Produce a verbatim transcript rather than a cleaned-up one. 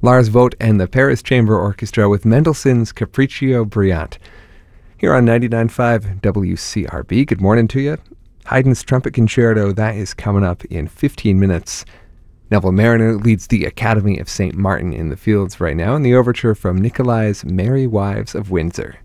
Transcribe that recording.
Lars Vogt and the Paris Chamber Orchestra with Mendelssohn's Capriccio Brilliant. Here on ninety-nine point five W C R B, good morning to you. Haydn's Trumpet Concerto, that is coming up in fifteen minutes. Neville Marriner leads the Academy of Saint Martin in the Fields right now, and the overture from Nicolai's Merry Wives of Windsor.